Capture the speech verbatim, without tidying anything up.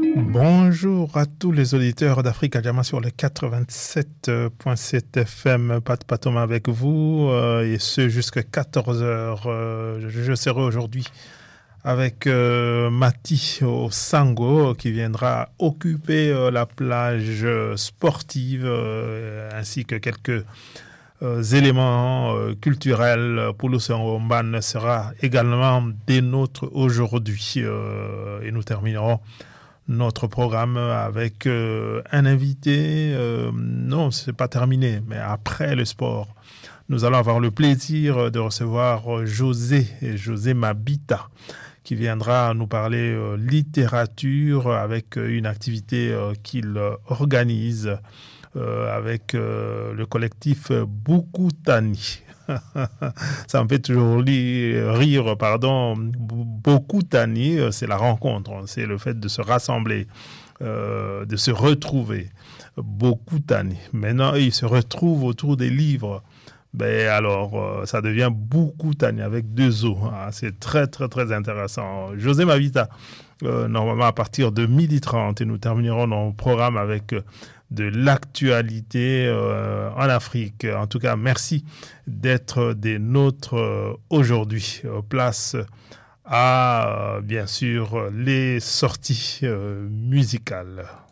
Bonjour à tous les auditeurs d'Africa Jama sur le quatre-vingt-sept virgule sept F M. Pat Patoma avec vous euh, et ce jusqu'à quatorze heures. Euh, je serai aujourd'hui avec euh, Mati Osango qui viendra occuper euh, la plage sportive euh, ainsi que quelques euh, éléments euh, culturels. Poulo Sangomban sera également des nôtres aujourd'hui euh, et nous terminerons notre programme avec euh, un invité. Euh, non, c'est pas terminé, mais après le sport, nous allons avoir le plaisir de recevoir José, José Mabita, qui viendra nous parler euh, littérature avec une activité euh, qu'il organise euh, avec euh, le collectif Bukutani. Ça me fait toujours rire, pardon. Bukutani, c'est la rencontre, c'est le fait de se rassembler, euh, de se retrouver. Bukutani. Maintenant, ils se retrouvent autour des livres. Ben alors, euh, ça devient Bukutani avec deux O. Hein. C'est très, très, très intéressant. José Mabita, euh, normalement à partir de midi trente, et nous terminerons nos programmes avec euh, de l'actualité euh, en Afrique. En tout cas, merci d'être des nôtres euh, aujourd'hui. Euh, place à, euh, bien sûr, les sorties euh, musicales.